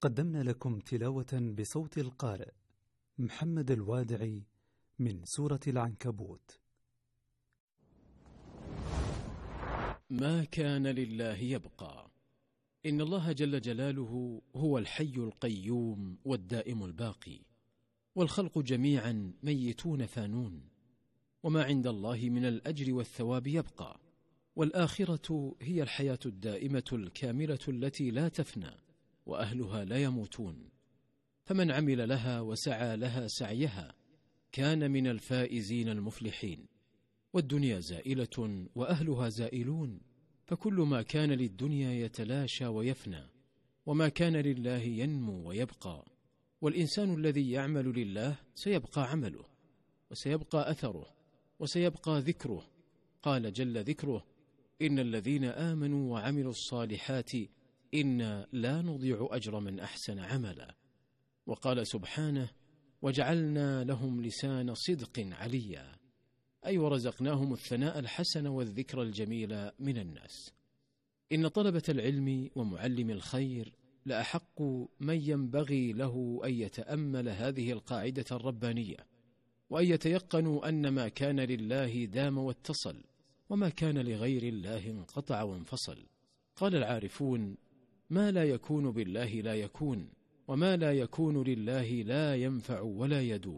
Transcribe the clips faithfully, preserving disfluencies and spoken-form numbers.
قدمنا لكم تلاوة بصوت القارئ محمد الوادعي من سورة العنكبوت. ما كان لله يبقى، إن الله جل جلاله هو الحي القيوم والدائم الباقي، والخلق جميعا ميتون فانون، وما عند الله من الأجر والثواب يبقى، والآخرة هي الحياة الدائمة الكاملة التي لا تفنى، وأهلها لا يموتون، فمن عمل لها وسعى لها سعيها كان من الفائزين المفلحين. والدنيا زائلة وأهلها زائلون، فكل ما كان للدنيا يتلاشى ويفنى، وما كان لله ينمو ويبقى. والإنسان الذي يعمل لله سيبقى عمله، وسيبقى أثره، وسيبقى ذكره. قال جل ذكره: إن الذين آمنوا وعملوا الصالحات إنا لا نضيع أجر من أحسن عملا. وقال سبحانه: وجعلنا لهم لسان صدق عليا، أي ورزقناهم الثناء الحسن والذكر الجميل من الناس. إن طلبة العلم ومعلم الخير لأحق من ينبغي له أن يتأمل هذه القاعدة الربانية، وأن يتيقنوا أن ما كان لله دام واتصل، وما كان لغير الله انقطع وانفصل. قال العارفون: ما لا يكون بالله لا يكون، وما لا يكون لله لا ينفع ولا يدوم.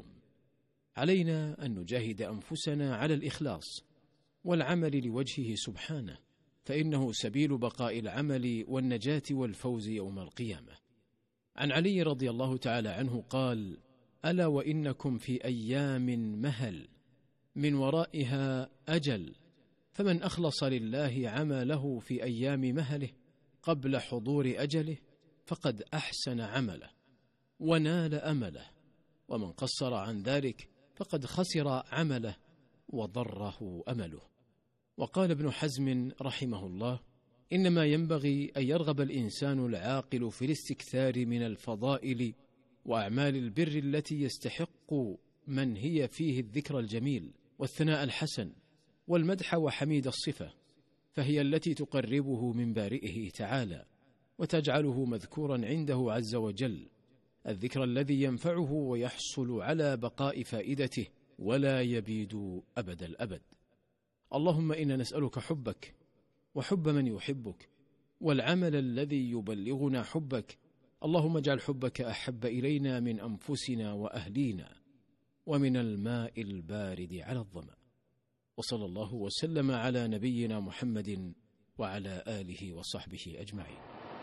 علينا أن نجاهد أنفسنا على الإخلاص والعمل لوجهه سبحانه، فإنه سبيل بقاء العمل والنجاة والفوز يوم القيامة. عن علي رضي الله تعالى عنه قال: ألا وإنكم في أيام مهل من ورائها أجل، فمن أخلص لله عمله في أيام مهله قبل حضور أجله فقد أحسن عمله ونال أمله، ومن قصر عن ذلك فقد خسر عمله وضره أمله. وقال ابن حزم رحمه الله: إنما ينبغي أن يرغب الإنسان العاقل في الاستكثار من الفضائل وأعمال البر التي يستحق من هي فيه الذكر الجميل والثناء الحسن والمدح وحميد الصفة، فهي التي تقربه من بارئه تعالى وتجعله مذكورا عنده عز وجل، الذكر الذي ينفعه ويحصل على بقاء فائدته ولا يبيد أبد الأبد. اللهم إنا نسألك حبك وحب من يحبك والعمل الذي يبلغنا حبك. اللهم اجعل حبك أحب إلينا من أنفسنا وأهلينا ومن الماء البارد على الظمأ. وصلى الله وسلم على نبينا محمد وعلى آله وصحبه أجمعين.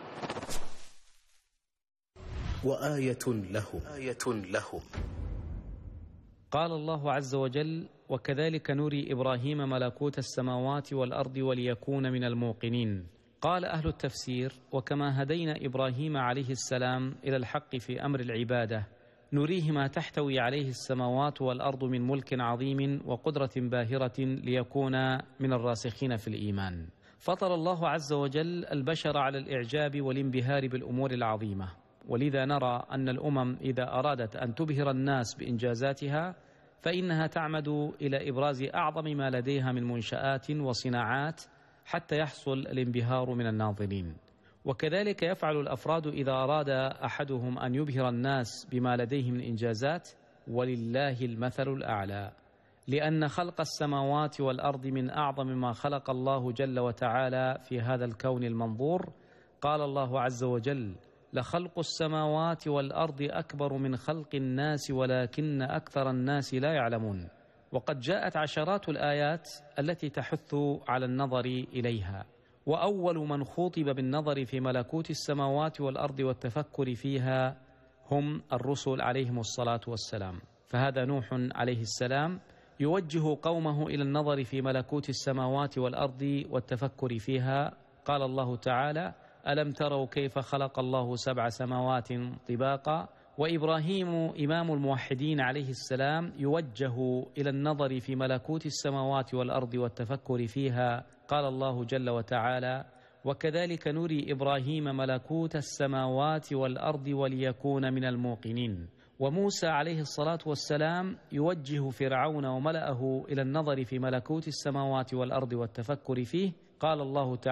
وآية لهم آية لهم قال الله عز وجل: وكذلك نري إبراهيم ملكوت السماوات والأرض وليكون من الموقنين. قال أهل التفسير: وكما هدينا إبراهيم عليه السلام إلى الحق في أمر العبادة نريه ما تحتوي عليه السماوات والأرض من ملك عظيم وقدرة باهرة ليكون من الراسخين في الإيمان. فطر الله عز وجل البشر على الإعجاب والانبهار بالأمور العظيمة، ولذا نرى أن الأمم إذا أرادت أن تبهر الناس بإنجازاتها فإنها تعمد إلى إبراز أعظم ما لديها من منشآت وصناعات حتى يحصل الانبهار من الناظرين. وكذلك يفعل الأفراد إذا أراد أحدهم أن يبهر الناس بما لديه من إنجازات، ولله المثل الأعلى، لأن خلق السماوات والأرض من أعظم ما خلق الله جل وتعالى في هذا الكون المنظور. قال الله عز وجل: لخلق السماوات والأرض أكبر من خلق الناس ولكن أكثر الناس لا يعلمون. وقد جاءت عشرات الآيات التي تحث على النظر إليها، وأول من خوطب بالنظر في ملكوت السماوات والأرض والتفكر فيها هم الرسل عليهم الصلاة والسلام. فهذا نوح عليه السلام يوجه قومه إلى النظر في ملكوت السماوات والأرض والتفكر فيها. قال الله تعالى: ألم تروا كيف خلق الله سبع سماوات طباقا. وإبراهيم إمام الموحدين عليه السلام يوجه إلى النظر في ملكوت السماوات والأرض والتفكر فيها. قال الله جل وتعالى: وكذلك نري إبراهيم ملكوت السماوات والأرض وليكون من الموقنين. وموسى عليه الصلاة والسلام يوجه فرعون وملأه إلى النظر في ملكوت السماوات والأرض والتفكر فيه. قال الله تعالى: